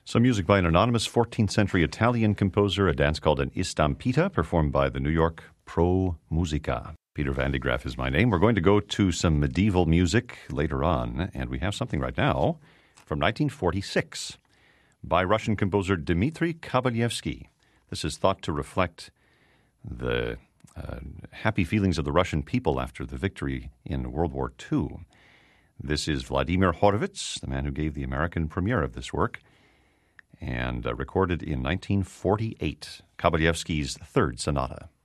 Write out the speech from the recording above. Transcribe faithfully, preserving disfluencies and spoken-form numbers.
Some music by an anonymous fourteenth century Italian composer, a dance called an Istampita, performed by the New York Pro Musica. Peter Van de Graaff is my name. We're going to go to some medieval music later on, and we have something right now from nineteen forty-six by Russian composer Dmitri Kabalevsky. This is thought to reflect the uh, happy feelings of the Russian people after the victory in World War Two. This is Vladimir Horowitz, the man who gave the American premiere of this work, and uh, recorded in nineteen forty-eight, Kabalevsky's Third Sonata.